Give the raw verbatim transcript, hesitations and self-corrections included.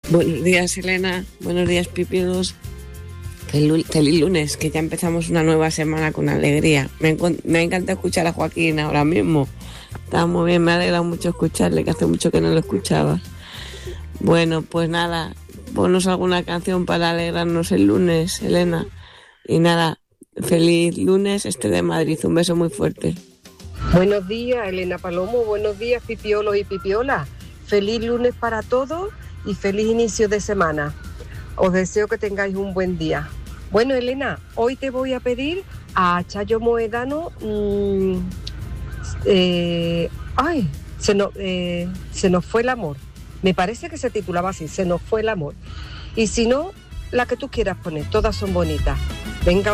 Buenos días, Elena. Buenos días, Pipiolos. Feliz, feliz lunes, que ya empezamos una nueva semana con alegría. Me, me encanta escuchar a Joaquín ahora mismo. Está muy bien, me ha alegrado mucho escucharle, que hace mucho que no lo escuchaba. Bueno, pues nada, ponnos alguna canción para alegrarnos el lunes, Elena. Y nada, feliz lunes, este de Madrid. Un beso muy fuerte. Buenos días, Elena Palomo. Buenos días, Pipiolos y Pipiolas. Feliz lunes para todos y feliz inicio de semana. Os deseo que tengáis un buen día. Bueno, Elena, hoy te voy a pedir a Chayo Moedano... Mmm, eh, ay, se, no, eh, se nos fue el amor. Me parece que se titulaba así, Se nos fue el amor. Y si no, la que tú quieras poner, todas son bonitas. Venga.